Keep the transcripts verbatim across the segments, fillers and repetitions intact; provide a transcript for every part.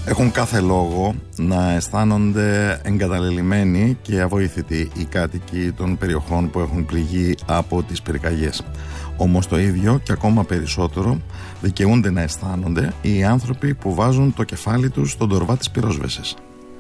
Έχουν κάθε λόγο να αισθάνονται εγκαταλελειμμένοι και αβοήθητοι οι κάτοικοι των περιοχών που έχουν πληγεί από τις πυρκαγιές. Όμως το ίδιο και ακόμα περισσότερο δικαιούνται να αισθάνονται οι άνθρωποι που βάζουν το κεφάλι τους στον τορβά της πυρόσβεσης.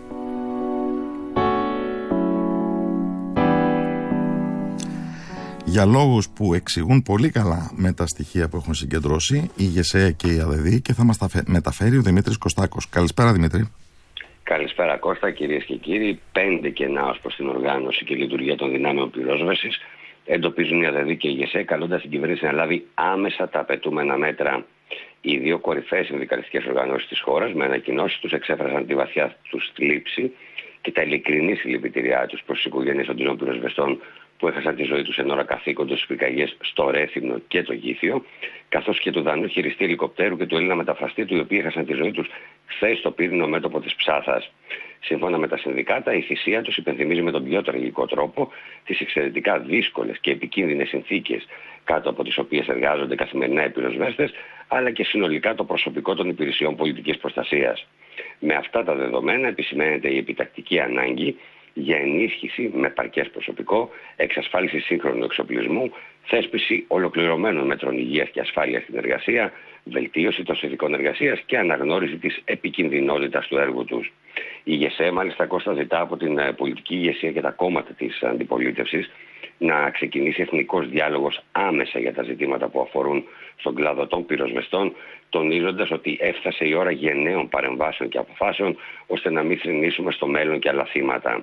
Για λόγους που εξηγούν πολύ καλά με τα στοιχεία που έχουν συγκεντρώσει η ΓΕΣΕ και η ΑΔΕΔΗ, και θα μας τα μεταφέρει ο Δημήτρης Κωστάκος. Καλησπέρα, Δημήτρη. Καλησπέρα, Κώστα. Κυρίες και κύριοι, πέντε κενά ως προς την οργάνωση και λειτουργία των δυνάμεων πυρόσβεσης εντοπίζουν η ΑΔΕΔΗ και η ΓΕΣΕ, καλώντας την κυβέρνηση να λάβει άμεσα τα απαιτούμενα μέτρα. Οι δύο κορυφαίες συνδικαλιστικές οργανώσεις της χώρας, με ανακοινώσεις τους, εξέφρασαν τη βαθιά τους θλίψη και τα ειλικρινή συλληπιτήριά τους προς τις οικογένειες των τριών πυροσβεστών που έχασαν τη ζωή τους εν ώρα καθήκοντος στις πυρκαγιές στο Ρέθυμνο και το Γήθιο, καθώς και του Δανού χειριστή ελικοπτέρου και του Έλληνα μεταφραστή του, οι οποίοι έχασαν τη ζωή τους χθες στο πύρινο μέτωπο της Ψάθας. Σύμφωνα με τα συνδικάτα, η θυσία τους υπενθυμίζει με τον πιο τραγικό τρόπο τις εξαιρετικά δύσκολες και επικίνδυνες συνθήκες κάτω από τις οποίες εργάζονται καθημερινά οι πυροσβέστες, αλλά και συνολικά το προσωπικό των υπηρεσιών πολιτικής προστασίας. Με αυτά τα δεδομένα, επισημαίνεται η επιτακτική ανάγκη για ενίσχυση με παρκές προσωπικό, εξασφάλιση σύγχρονου εξοπλισμού, θέσπιση ολοκληρωμένων μέτρων υγείας και ασφάλειας στην εργασία, βελτίωση των συνθηκών εργασίας και αναγνώριση της επικινδυνότητας του έργου τους. Η ΓΕΣΕ, μάλιστα, Κώστα, ζητά από την πολιτική ηγεσία και τα κόμματα της αντιπολίτευσης να ξεκινήσει εθνικός διάλογος άμεσα για τα ζητήματα που αφορούν στον κλάδο των πυροσβεστών, τονίζοντας ότι έφτασε η ώρα γενναίων παρεμβάσεων και αποφάσεων, ώστε να μην θρηνήσουμε στο μέλλον και άλλα θύματα.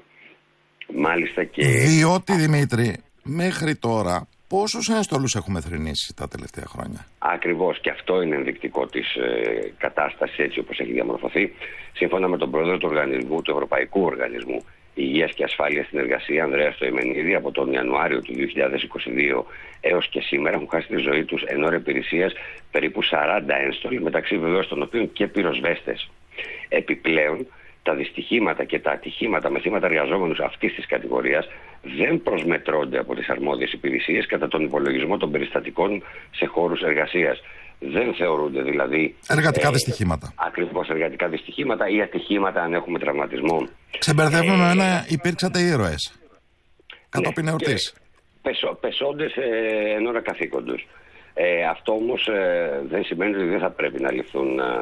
Μάλιστα και... Διότι, Δημήτρη, μέχρι τώρα πόσους ένστολους έχουμε θρηνήσει τα τελευταία χρόνια? Ακριβώς, και αυτό είναι ενδεικτικό της ε, κατάστασης έτσι όπως έχει διαμορφωθεί. Σύμφωνα με τον πρόεδρο του οργανισμού, του Ευρωπαϊκού Οργανισμού Υγείας και Ασφάλειας στην Εργασία, Ανδρέα Στοημενίδη, από τον Ιανουάριο του δύο χιλιάδες είκοσι δύο έως και σήμερα έχουν χάσει τη ζωή τους εν ώρα υπηρεσίας περίπου σαράντα ένστολοι, μεταξύ βεβαίως των οποίων και πυροσβέστες. Επιπλέον, τα δυστυχήματα και τα ατυχήματα με θύματα εργαζόμενους αυτής της κατηγορίας δεν προσμετρώνται από τις αρμόδιες υπηρεσίες κατά τον υπολογισμό των περιστατικών σε χώρους εργασίας. Δεν θεωρούνται δηλαδή εργατικά ε, δυστυχήματα. Ακριβώς, εργατικά δυστυχήματα ή ατυχήματα αν έχουμε τραυματισμό. Ξεμπερδεύουν ε, ένα, υπήρξατε ήρωες κατόπιν εορτής. Πεσό, πεσόντες ε, εν ώρα καθήκοντος. Ε, αυτό όμως ε, δεν σημαίνει ότι δεν θα πρέπει να ληφθούν ε,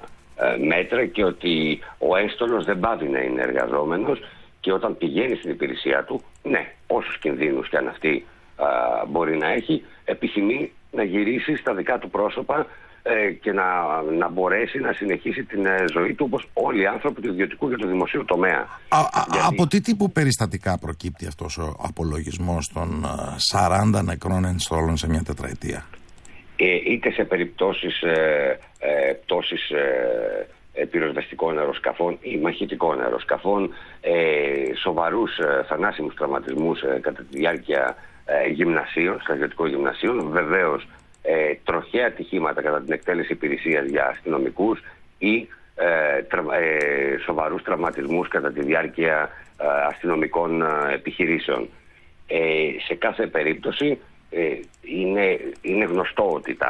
ε, μέτρα και ότι ο ένστολος δεν πάβει να είναι εργαζόμενος και όταν πηγαίνει στην υπηρεσία του, ναι, όσους κινδύνους και αν αυτή ε, μπορεί να έχει, επιθυμεί να γυρίσει στα δικά του πρόσωπα ε, και να, να μπορέσει να συνεχίσει την ε, ζωή του όπως όλοι οι άνθρωποι του ιδιωτικού και του δημοσίου τομέα. Α, α, Γιατί... Από τι τύπου περιστατικά προκύπτει αυτός ο απολογισμός των ε, σαράντα νεκρών ενστόλων σε μια τετραετία? Ε, είτε σε περιπτώσεις ε, ε, πτώσης ε, πυροσβεστικών αεροσκαφών ή μαχητικών αεροσκαφών, ε, σοβαρούς ε, θανάσιμους τραυματισμούς ε, κατά τη διάρκεια ε, γυμνασίων, στρατιωτικών γυμνασίων, βεβαίως ε, τροχαία ατυχήματα κατά την εκτέλεση υπηρεσίας για αστυνομικούς ή ε, τρα, ε, σοβαρούς τραυματισμούς κατά τη διάρκεια ε, αστυνομικών ε, επιχειρήσεων. Ε, σε κάθε περίπτωση ε, είναι, είναι γνωστό ότι τα,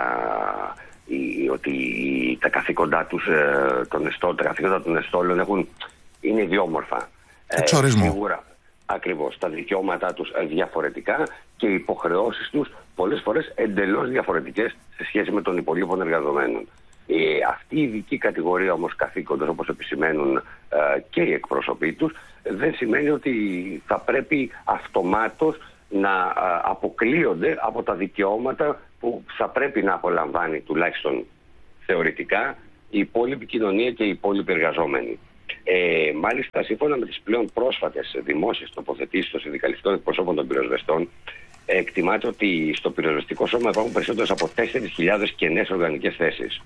η, ότι τα καθήκοντά τους ε, των εστόλων, τα καθήκοντα των εστόλων έχουν, είναι ιδιόμορφα. Εξορισμού. Ε, σίγουρα, ακριβώς, τα δικαιώματά τους διαφορετικά και οι υποχρεώσεις τους πολλές φορές εντελώς διαφορετικές σε σχέση με των υπολείπων εργαζομένων. Ε, αυτή η ειδική κατηγορία όμως καθήκοντος, όπως επισημαίνουν ε, και οι εκπρόσωποι τους, δεν σημαίνει ότι θα πρέπει αυτομάτως να ε, αποκλείονται από τα δικαιώματα που θα πρέπει να απολαμβάνει, τουλάχιστον θεωρητικά, η υπόλοιπη κοινωνία και οι υπόλοιποι εργαζόμενοι. Ε, μάλιστα, σύμφωνα με τις πλέον πρόσφατες δημόσιες τοποθετήσεις των συνδικαλιστικών εκπροσώπων των πυροσβεστών, εκτιμάται ότι στο πυροσβεστικό σώμα υπάρχουν περισσότερες από τέσσερις χιλιάδες κενές οργανικές θέσεις.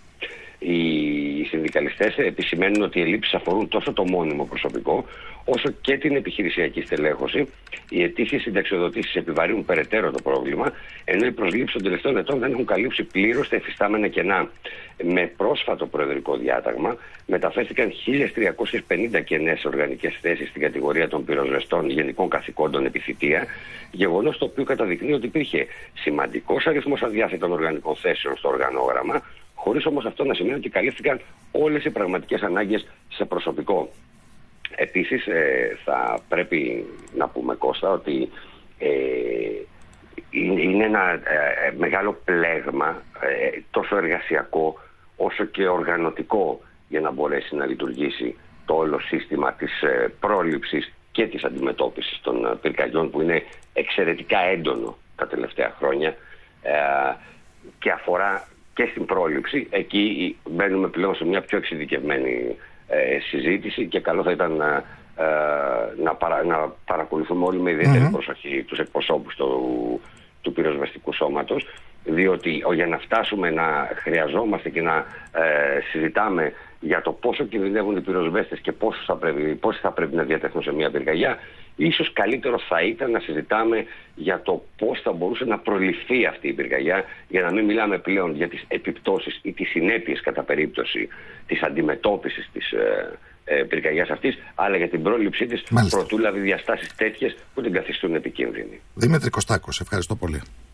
Οι συνδικαλιστές επισημαίνουν ότι οι ελλείψεις αφορούν τόσο το μόνιμο προσωπικό, όσο και την επιχειρησιακή στελέχωση. Οι αιτήσεις συνταξιοδοτήσεις επιβαρύνουν περαιτέρω το πρόβλημα, ενώ οι προσλήψεις των τελευταίων ετών δεν έχουν καλύψει πλήρως τα εφιστάμενα κενά. Με πρόσφατο προεδρικό διάταγμα μεταφέρθηκαν χίλιες τριακόσιες πενήντα κενές οργανικές θέσεις στην κατηγορία των πυροσβεστών γενικών καθηκόντων επί θητεία, γεγονός το οποίο καταδεικνύει ότι υπήρχε σημαντικός αριθμός αδιάθετων οργανικών θέσεων στο οργανόγραμμα, χωρίς όμως αυτό να σημαίνει ότι καλύφθηκαν όλες οι πραγματικές ανάγκες σε προσωπικό. Επίσης ε, θα πρέπει να πούμε, Κώστα, ότι ε, είναι ένα ε, μεγάλο πλέγμα ε, τόσο εργασιακό όσο και οργανωτικό για να μπορέσει να λειτουργήσει το όλο σύστημα της ε, πρόληψης και της αντιμετώπισης των ε, πυρκαγιών, που είναι εξαιρετικά έντονο τα τελευταία χρόνια ε, και αφορά και στην πρόληψη. Εκεί μπαίνουμε πλέον σε μια πιο εξειδικευμένη ε, συζήτηση και καλό θα ήταν να, ε, να, παρα, να παρακολουθούμε όλοι με ιδιαίτερη mm-hmm. προσοχή τους εκπροσώπους του, του πυροσβεστικού σώματος, διότι για να φτάσουμε να χρειαζόμαστε και να ε, συζητάμε για το πόσο κινδυνεύουν οι πυροσβέστες και πόσο θα πρέπει, πόσοι θα πρέπει να διατεθούν σε μια πυρκαγιά, ίσως καλύτερο θα ήταν να συζητάμε για το πώς θα μπορούσε να προληφθεί αυτή η πυρκαγιά, για να μην μιλάμε πλέον για τις επιπτώσεις ή τις συνέπειες κατά περίπτωση της αντιμετώπισης της ε, ε, πυρκαγιάς αυτής, αλλά για την πρόληψή της, προτού λάβει διαστάσεις τέτοιες που την καθιστούν επικίνδυνη. Δημήτρη Κωστάκο, ευχαριστώ πολύ.